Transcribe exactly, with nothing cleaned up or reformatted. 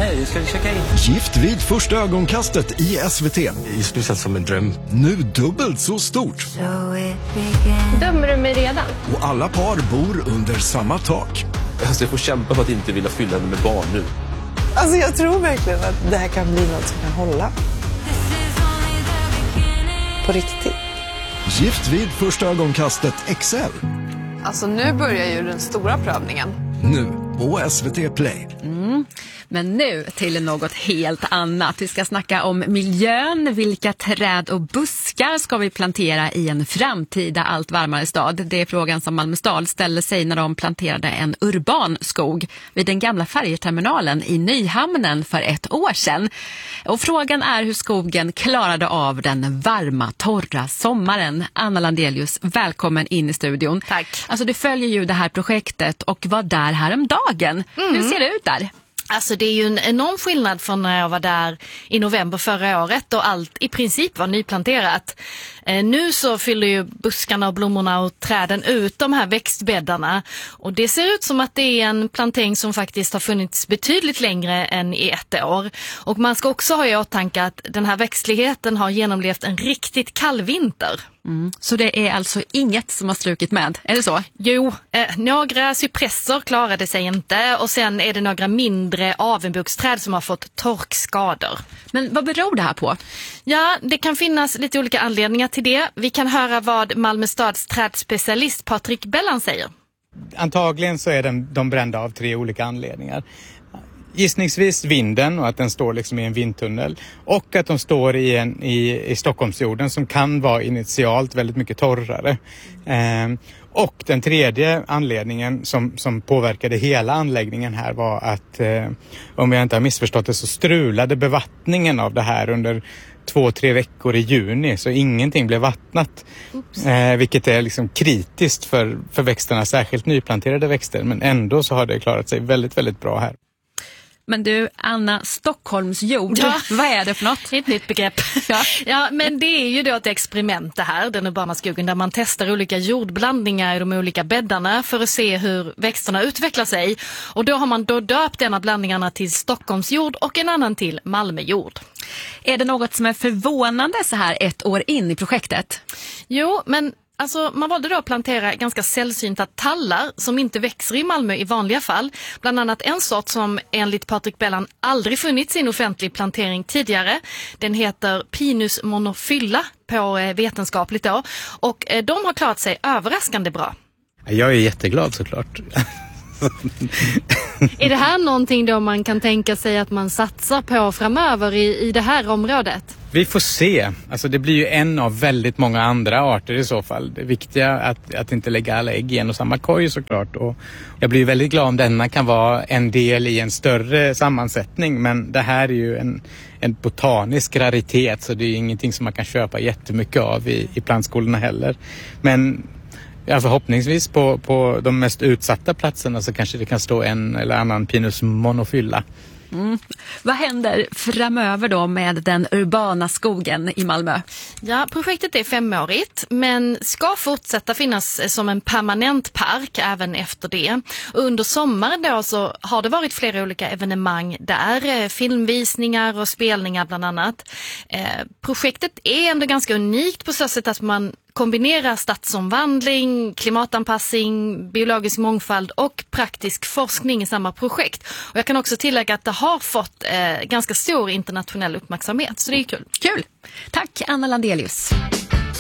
Hej, ska vi checka in? Gift vid första ögonkastet i S V T. Det är speciellt som en dröm. Nu dubbelt så stort. Dömer du mig redan? Och alla par bor under samma tak. Alltså jag får kämpa för att inte vilja fylla henne med barn nu. Alltså jag tror verkligen att det här kan bli något som kan hålla. På riktigt. Gift vid första ögonkastet X L. Alltså nu börjar ju den stora prövningen. Nu på S V T Play. Mm. Men nu till något helt annat. Vi ska snacka om miljön. Vilka träd och buskar ska vi plantera i en framtida allt varmare stad? Det är frågan som Malmö stad ställde sig när de planterade en urban skog vid den gamla färjeterminalen i Nyhamnen för ett år sedan. Och frågan är hur skogen klarade av den varma, torra sommaren. Anna Landelius, välkommen in i studion. Tack. Alltså du följer ju det här projektet och var där häromdagen. Mm. Hur ser det ut där? Alltså det är ju en enorm skillnad från när jag var där i november förra året och allt i princip var nyplanterat. Eh, nu så fyller ju buskarna och blommorna och träden ut de här växtbäddarna och det ser ut som att det är en plantering som faktiskt har funnits betydligt längre än i ett år. Och man ska också ha i åtanke att den här växtligheten har genomlevt en riktigt kall vinter. Mm. Så det är alltså inget som har strukit med, är det så? Jo, eh, några cypresser klarade sig inte och sen är det några mindre avenboksträd som har fått torkskador. Men vad beror det här på? Ja, det kan finnas lite olika anledningar till det. Vi kan höra vad Malmö stads trädspecialist Patrik Bellan säger. Antagligen så är de, de brända av tre olika anledningar. Gissningsvis vinden och att den står liksom i en vindtunnel och att de står i, en, i, i Stockholmsjorden som kan vara initialt väldigt mycket torrare. Eh, och den tredje anledningen som, som påverkade hela anläggningen här var att eh, om jag inte har missförstått det så strulade bevattningen av det här under två, tre veckor i juni så ingenting blev vattnat. Eh, vilket är liksom kritiskt för, för växterna, särskilt nyplanterade växter, men ändå så har det klarat sig väldigt, väldigt bra här. Men du, Anna, Stockholmsjord, ja. Vad är det för något? Ett nytt begrepp. Ja. Ja, men det är ju då ett experiment det här, den urbana skogen, där man testar olika jordblandningar i de olika bäddarna för att se hur växterna utvecklar sig. Och då har man då döpt en av blandningarna till Stockholmsjord och en annan till Malmöjord. Är det något som är förvånande så här ett år in i projektet? Jo, men alltså, man valde då att plantera ganska sällsynta tallar som inte växer i Malmö i vanliga fall. Bland annat en sort som enligt Patrik Bellan aldrig funnits i en offentlig plantering tidigare. Den heter Pinus monophylla på vetenskapligt då. Och de har klarat sig överraskande bra. Jag är jätteglad såklart. Är det här någonting då man kan tänka sig att man satsar på framöver i, i det här området? Vi får se. Alltså det blir ju en av väldigt många andra arter i så fall. Det viktiga är att, att inte lägga alla ägg i en och samma korg såklart. Och jag blir väldigt glad om denna kan vara en del i en större sammansättning. Men det här är ju en, en botanisk raritet så det är ingenting som man kan köpa jättemycket av i, i plantskolorna heller. Men ja, förhoppningsvis på, på de mest utsatta platserna så kanske det kan stå en eller annan Pinus monophylla. Mm. Vad händer framöver då med den urbana skogen i Malmö? Ja, projektet är femårigt men ska fortsätta finnas som en permanent park även efter det. Och under sommaren då så har det varit flera olika evenemang där, filmvisningar och spelningar bland annat. Eh, projektet är ändå ganska unikt på så sätt att man kombinerar stadsomvandling, klimatanpassning, biologisk mångfald och praktisk forskning i samma projekt. Och jag kan också tillägga att det har fått eh, ganska stor internationell uppmärksamhet, så det är kul. Kul! Tack Anna Landelius.